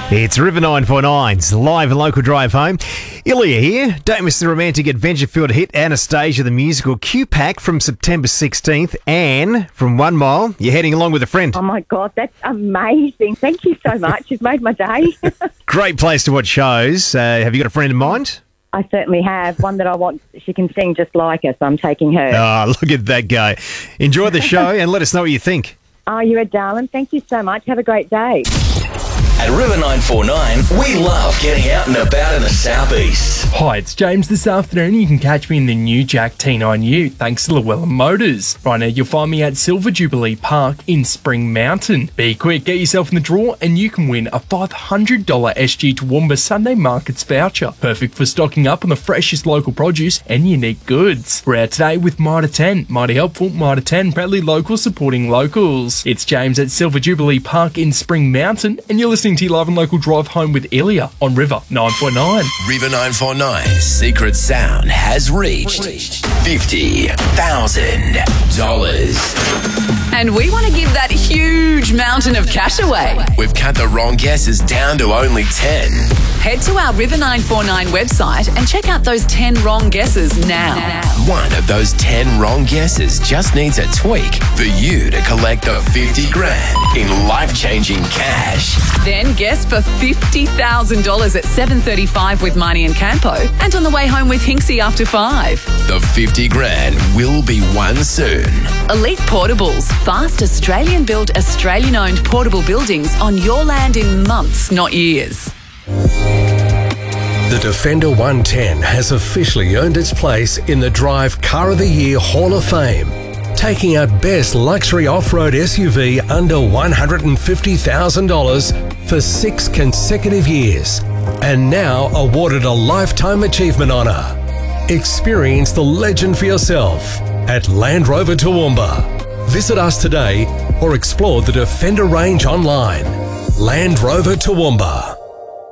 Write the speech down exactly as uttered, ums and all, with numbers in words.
It's River nine forty-nine's live and local drive home. Ilya here. Don't miss the romantic adventure-filled hit Anastasia the musical Q-Pack from September sixteenth. And from One Mile, you're heading along with a friend. Oh, my God, that's amazing. Thank you so much. You've made my day. Great place to watch shows. Uh, have you got a friend in mind? I certainly have. One that I want, she can sing just like us. I'm taking her. Oh, look at that guy. Enjoy the show and let us know what you think. Oh, you're a darling. Thank you so much. Have a great day. At River nine forty-nine, we love getting out and about in the southeast. Hi, it's James this afternoon. You can catch me in the new Jack T nine U thanks to Llewellyn Motors. Right now, you'll find me at Silver Jubilee Park in Spring Mountain. Be quick, get yourself in the draw and you can win a five hundred dollars S G Toowoomba Sunday Markets voucher. Perfect for stocking up on the freshest local produce and unique goods. We're out today with Mitre ten. Mighty helpful, Mitre ten, proudly local, supporting locals. It's James at Silver Jubilee Park in Spring Mountain and you're listening to your live and local drive home with Ilya on River nine forty-nine. River nine forty-nine's secret sound has reached fifty thousand dollars. And we want to give that huge mountain of cash away. We've cut the wrong guesses down to only ten. Head to our River nine forty-nine website and check out those ten wrong guesses now. One of those ten wrong guesses just needs a tweak for you to collect the fifty grand in life-changing cash. Then guess for fifty thousand dollars at seven thirty-five with Marnie and Campo and on the way home with Hinksy after five. The fifty grand will be won soon. Elite Portables, fast Australian-built, Australian-owned portable buildings on your land in months, not years. The Defender one ten has officially earned its place in the Drive Car of the Year Hall of Fame, taking out Best Luxury Off-Road S U V under one hundred fifty thousand dollars for six consecutive years, and now awarded a Lifetime Achievement Honour. Experience the legend for yourself at Land Rover Toowoomba. Visit us today or explore the Defender range online. Land Rover Toowoomba.